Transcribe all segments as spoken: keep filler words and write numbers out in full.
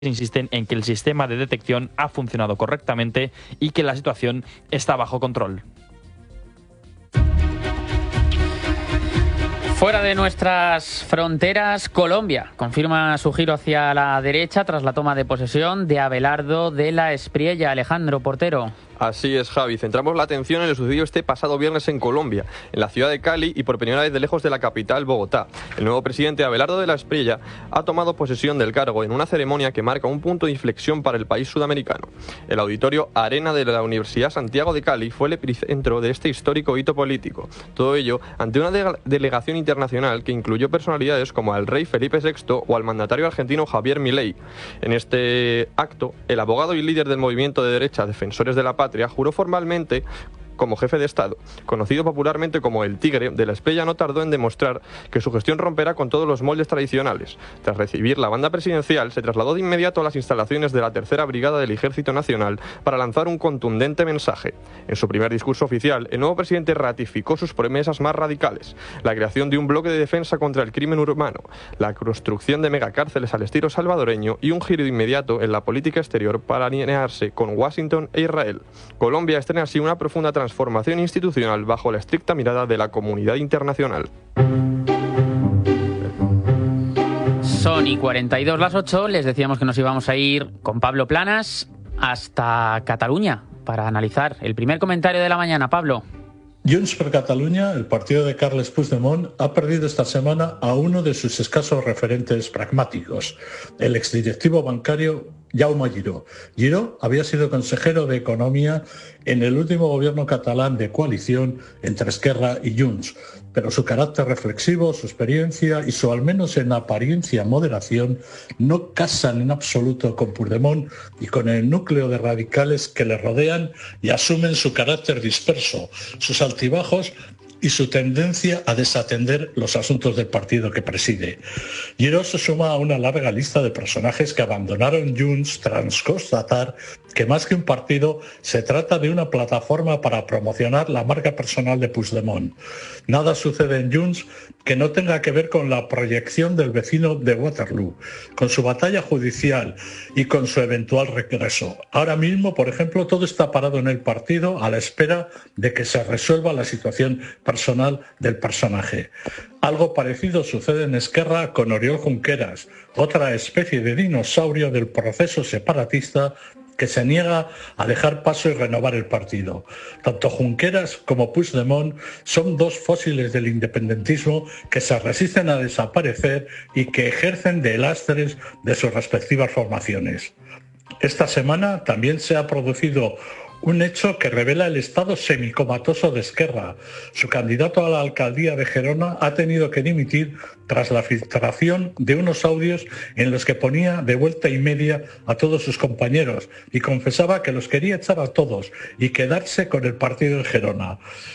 insisten en que el sistema de detección ha funcionado correctamente y que la situación está bajo control. Fuera de nuestras fronteras, Colombia confirma su giro hacia la derecha tras la toma de posesión de Abelardo de la Espriella. Alejandro Portero. Así es, Javi. Centramos la atención en lo sucedido este pasado viernes en Colombia, en la ciudad de Cali y por primera vez de lejos de la capital, Bogotá. El nuevo presidente Abelardo de la Espriella ha tomado posesión del cargo en una ceremonia que marca un punto de inflexión para el país sudamericano. El auditorio Arena de la Universidad Santiago de Cali fue el epicentro de este histórico hito político. Todo ello ante una de- delegación internacional que incluyó personalidades como al rey Felipe sexto o al mandatario argentino Javier Milei. En este acto, el abogado y líder del movimiento de derecha Defensores de la Patria juró formalmente como jefe de Estado. Conocido popularmente como el Tigre, de la Espriella no tardó en demostrar que su gestión romperá con todos los moldes tradicionales. Tras recibir la banda presidencial, se trasladó de inmediato a las instalaciones de la Tercera Brigada del Ejército Nacional para lanzar un contundente mensaje. En su primer discurso oficial, el nuevo presidente ratificó sus promesas más radicales: la creación de un bloque de defensa contra el crimen urbano, la construcción de megacárceles al estilo salvadoreño y un giro inmediato en la política exterior para alinearse con Washington e Israel. Colombia estrena así una profunda transformación formación institucional bajo la estricta mirada de la comunidad internacional. Son y cuarenta y dos las ocho, les decíamos que nos íbamos a ir con Pablo Planas hasta Cataluña para analizar el primer comentario de la mañana. Pablo. Junts per Catalunya, el partido de Carles Puigdemont, ha perdido esta semana a uno de sus escasos referentes pragmáticos, el exdirectivo bancario Jaume Giró. Giró había sido consejero de Economía en el último gobierno catalán de coalición entre Esquerra y Junts, pero su carácter reflexivo, su experiencia y su al menos en apariencia moderación no casan en absoluto con Puigdemont y con el núcleo de radicales que le rodean y asumen su carácter disperso, sus altibajos y su tendencia a desatender los asuntos del partido que preside. Giró se suma a una larga lista de personajes que abandonaron Junts tras constatar que más que un partido se trata de una plataforma para promocionar la marca personal de Puigdemont. Nada sucede en Junts que no tenga que ver con la proyección del vecino de Waterloo, con su batalla judicial y con su eventual regreso. Ahora mismo, por ejemplo, todo está parado en el partido a la espera de que se resuelva la situación personal del personaje. Algo parecido sucede en Esquerra con Oriol Junqueras, otra especie de dinosaurio del proceso separatista que se niega a dejar paso y renovar el partido. Tanto Junqueras como Puigdemont son dos fósiles del independentismo que se resisten a desaparecer y que ejercen de lastres de sus respectivas formaciones. Esta semana también se ha producido un hecho que revela el estado semicomatoso de Esquerra. Su candidato a la alcaldía de Gerona ha tenido que dimitir tras la filtración de unos audios en los que ponía de vuelta y media a todos sus compañeros y confesaba que los quería echar a todos y quedarse con el partido de Gerona.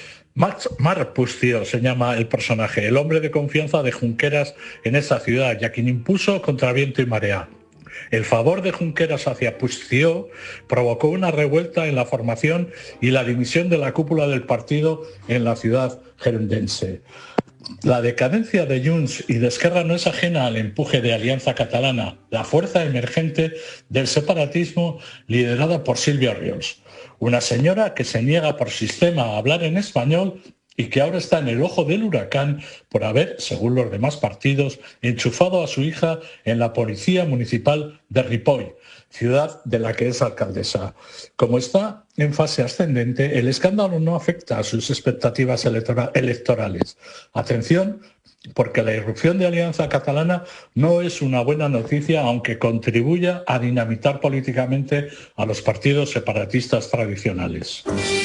Marc Puigdemont se llama el personaje, el hombre de confianza de Junqueras en esa ciudad y a quien impuso contra viento y marea. El favor de Junqueras hacia Puigdemont provocó una revuelta en la formación y la dimisión de la cúpula del partido en la ciudad gerundense. La decadencia de Junts y de Esquerra no es ajena al empuje de Alianza Catalana, la fuerza emergente del separatismo liderada por Sílvia Orriols, una señora que se niega por sistema a hablar en español y que ahora está en el ojo del huracán por haber, según los demás partidos, enchufado a su hija en la Policía Municipal de Ripoll, ciudad de la que es alcaldesa. Como está en fase ascendente, el escándalo no afecta a sus expectativas electora- electorales. Atención, porque la irrupción de Alianza Catalana no es una buena noticia, aunque contribuya a dinamitar políticamente a los partidos separatistas tradicionales.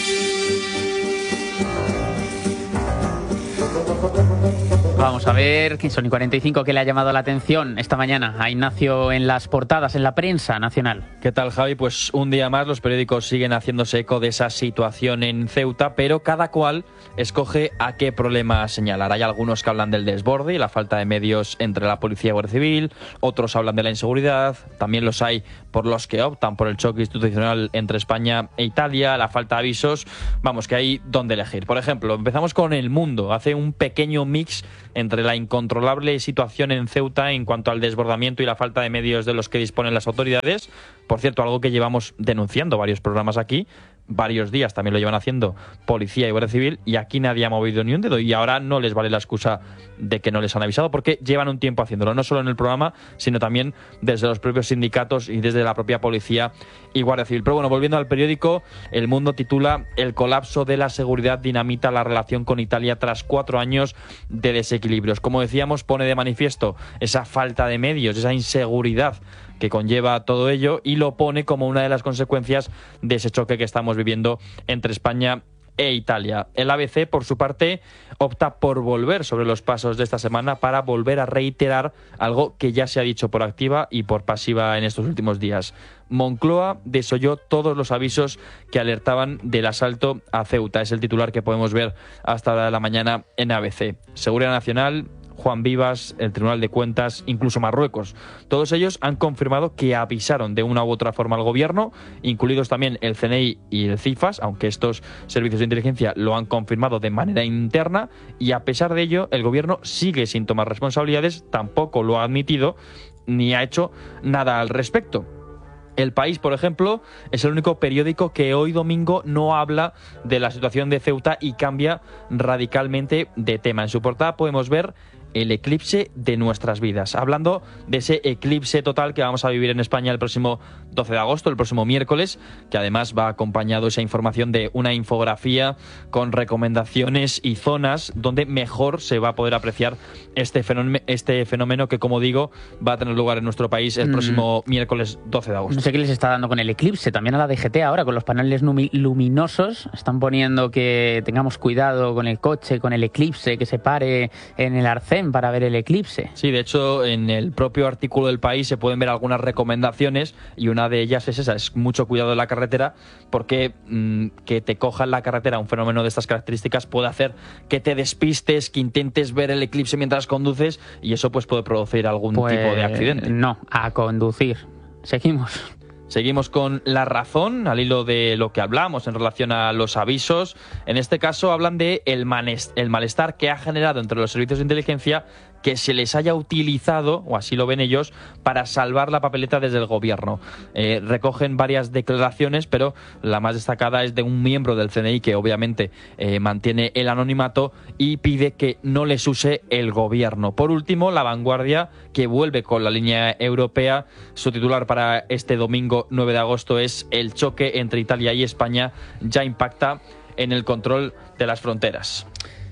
Vamos a ver, Sony cuarenta y cinco, que le ha llamado la atención esta mañana a Ignacio en las portadas, en la prensa nacional. ¿Qué tal, Javi? Pues un día más los periódicos siguen haciéndose eco de esa situación en Ceuta, pero cada cual escoge a qué problema señalar. Hay algunos que hablan del desborde y la falta de medios entre la policía y la Guardia Civil, otros hablan de la inseguridad, también los hay por los que optan por el choque institucional entre España e Italia, la falta de avisos. Vamos, que hay donde elegir. Por ejemplo, empezamos con El Mundo. Hace un pequeño mix entre la incontrolable situación en Ceuta en cuanto al desbordamiento y la falta de medios de los que disponen las autoridades. Por cierto, algo que llevamos denunciando varios programas aquí, varios días también lo llevan haciendo Policía y Guardia Civil, y aquí nadie ha movido ni un dedo, y ahora no les vale la excusa de que no les han avisado, porque llevan un tiempo haciéndolo, no solo en el programa, sino también desde los propios sindicatos y desde la propia Policía y Guardia Civil. Pero bueno, volviendo al periódico, El Mundo titula: el colapso de la seguridad dinamita la relación con Italia tras cuatro años de desequilibrios. Como decíamos, pone de manifiesto esa falta de medios, esa inseguridad que conlleva todo ello, y lo pone como una de las consecuencias de ese choque que estamos viviendo entre España e Italia. El A B C, por su parte, opta por volver sobre los pasos de esta semana para volver a reiterar algo que ya se ha dicho por activa y por pasiva en estos últimos días. Moncloa desoyó todos los avisos que alertaban del asalto a Ceuta. Es el titular que podemos ver hasta ahora de la mañana en A B C. Seguridad Nacional, Juan Vivas, el Tribunal de Cuentas, incluso Marruecos. Todos ellos han confirmado que avisaron de una u otra forma al gobierno, incluidos también el C N I y el CIFAS, aunque estos servicios de inteligencia lo han confirmado de manera interna, y a pesar de ello el gobierno sigue sin tomar responsabilidades, tampoco lo ha admitido ni ha hecho nada al respecto. El País, por ejemplo, es el único periódico que hoy domingo no habla de la situación de Ceuta y cambia radicalmente de tema. En su portada podemos ver el eclipse de nuestras vidas, hablando de ese eclipse total que vamos a vivir en España el próximo doce de agosto, el próximo miércoles, que además va acompañado esa información de una infografía con recomendaciones y zonas donde mejor se va a poder apreciar este fenómeno, este fenómeno que, como digo, va a tener lugar en nuestro país el próximo mm. miércoles doce de agosto. No sé qué les está dando con el eclipse, también a la D G T ahora, con los paneles luminosos, están poniendo que tengamos cuidado con el coche, con el eclipse, que se pare en el arcén para ver el eclipse. Sí, de hecho, en el propio artículo del País se pueden ver algunas recomendaciones, y una de ellas es esa: es mucho cuidado en la carretera, porque mmm, que te coja en la carretera un fenómeno de estas características puede hacer que te despistes, que intentes ver el eclipse mientras conduces, y eso pues puede producir algún pues, tipo de accidente. No, a conducir. Seguimos. Seguimos con La Razón, al hilo de lo que hablamos en relación a los avisos. En este caso hablan de el, el malestar que ha generado entre los servicios de inteligencia que se les haya utilizado, o así lo ven ellos, para salvar la papeleta desde el gobierno. Eh, recogen varias declaraciones, pero la más destacada es de un miembro del C N I que obviamente eh, mantiene el anonimato y pide que no les use el gobierno. Por último, La Vanguardia, que vuelve con la línea europea. Su titular para este domingo nueve de agosto es: el choque entre Italia y España ya impacta en el control de las fronteras.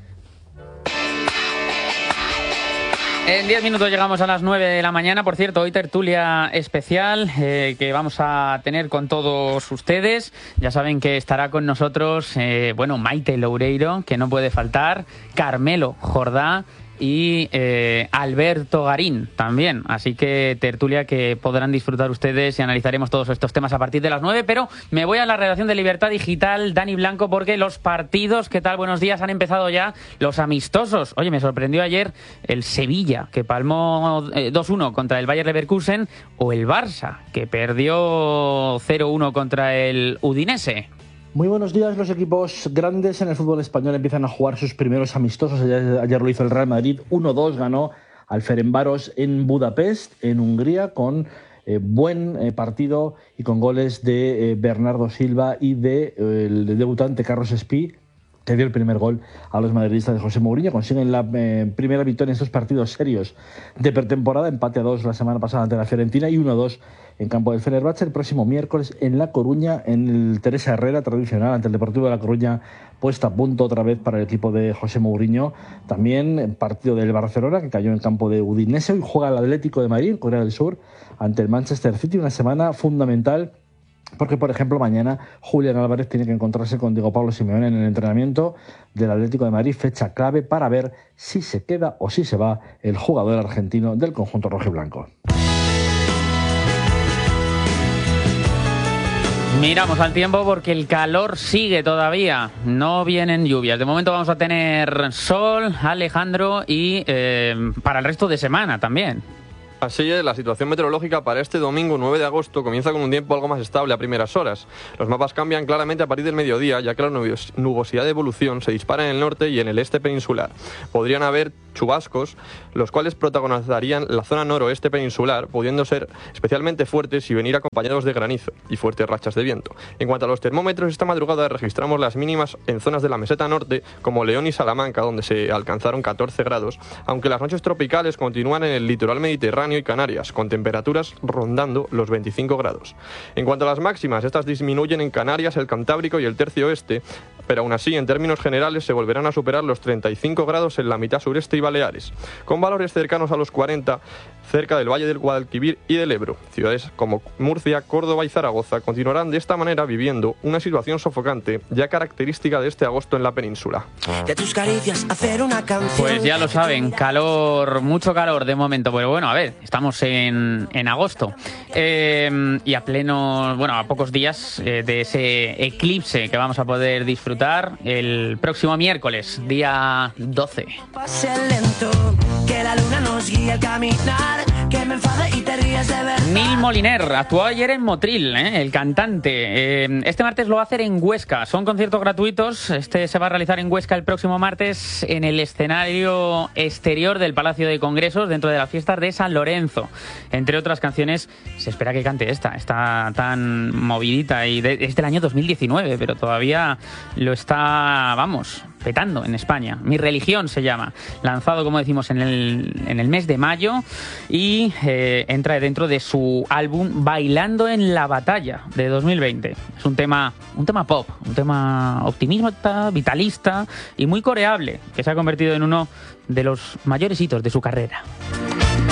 En diez minutos llegamos a las nueve de la mañana. Por cierto, hoy tertulia especial eh, que vamos a tener con todos ustedes. Ya saben que estará con nosotros, eh, bueno, Maite Loureiro, que no puede faltar, Carmelo Jordá y eh, Alberto Garín también. Así que tertulia que podrán disfrutar ustedes, y analizaremos todos estos temas a partir de las nueve. Pero me voy a la redacción de Libertad Digital, Dani Blanco, porque los partidos, ¿qué tal? Buenos días, han empezado ya los amistosos. Oye, me sorprendió ayer el Sevilla, que palmó eh, dos uno contra el Bayer Leverkusen, o el Barça, que perdió cero uno contra el Udinese. Muy buenos días. Los equipos grandes en el fútbol español empiezan a jugar sus primeros amistosos. Ayer, ayer lo hizo el Real Madrid, uno dos ganó al Ferencváros en Budapest, en Hungría, con eh, buen eh, partido y con goles de eh, Bernardo Silva y de, eh, el debutante Carlos Espí, que dio el primer gol a los madridistas de José Mourinho. Consiguen la eh, primera victoria en estos partidos serios de pretemporada, empate a dos la semana pasada ante la Fiorentina y uno dos en campo del Fenerbahce. El próximo miércoles en La Coruña, en el Teresa Herrera tradicional, ante el Deportivo de La Coruña, puesta a punto otra vez para el equipo de José Mourinho. También el partido del Barcelona, que cayó en campo de Udinese. Hoy juega el Atlético de Madrid, Corea del Sur, ante el Manchester City. Una semana fundamental, porque, por ejemplo, mañana Julián Álvarez tiene que encontrarse con Diego Pablo Simeone en el entrenamiento del Atlético de Madrid, fecha clave para ver si se queda o si se va el jugador argentino del conjunto rojiblanco. Miramos al tiempo porque el calor sigue todavía, no vienen lluvias. De momento vamos a tener sol, Alejandro, y eh, para el resto de semana también. Así es, la situación meteorológica para este domingo nueve de agosto comienza con un tiempo algo más estable a primeras horas. Los mapas cambian claramente a partir del mediodía, ya que la nubosidad de evolución se dispara en el norte y en el este peninsular. Podrían haber chubascos, los cuales protagonizarían la zona noroeste peninsular, pudiendo ser especialmente fuertes y venir acompañados de granizo y fuertes rachas de viento. En cuanto a los termómetros, esta madrugada registramos las mínimas en zonas de la meseta norte, como León y Salamanca, donde se alcanzaron catorce grados, aunque las noches tropicales continúan en el litoral mediterráneo y Canarias, con temperaturas rondando los veinticinco grados. En cuanto a las máximas, estas disminuyen en Canarias, el Cantábrico y el tercio oeste, pero aún así, en términos generales, se volverán a superar los treinta y cinco grados en la mitad sureste y Baleares, con valores cercanos a los cuarenta cerca del Valle del Guadalquivir y del Ebro. Ciudades como Murcia, Córdoba y Zaragoza continuarán de esta manera viviendo una situación sofocante ya característica de este agosto en la península. De tus caricias hacer una canción. Pues ya lo saben, calor, mucho calor de momento, pero bueno, a ver, estamos en, en agosto eh, y a pleno, bueno, a pocos días eh, de ese eclipse que vamos a poder disfrutar el próximo miércoles, día doce. Pase lento, que la luna nos guíe al caminar, que me enfade y te ríes de verdad. Neil Moliner actuó ayer en Motril, ¿eh? El cantante. Eh, este martes lo va a hacer en Huesca. Son conciertos gratuitos. Este se va a realizar en Huesca el próximo martes en el escenario exterior del Palacio de Congresos dentro de las fiestas de San Lorenzo. Entre otras canciones, se espera que cante esta. Está tan movidita y de, es del año dos mil diecinueve, pero todavía lo está, vamos, petando en España. Mi religión se llama, lanzado, como decimos, en el, en el mes de mayo y eh, entra dentro de su álbum Bailando en la Batalla de dos mil veinte. Es un tema, un tema pop, un tema optimista, vitalista y muy coreable, que se ha convertido en uno de los mayores hitos de su carrera.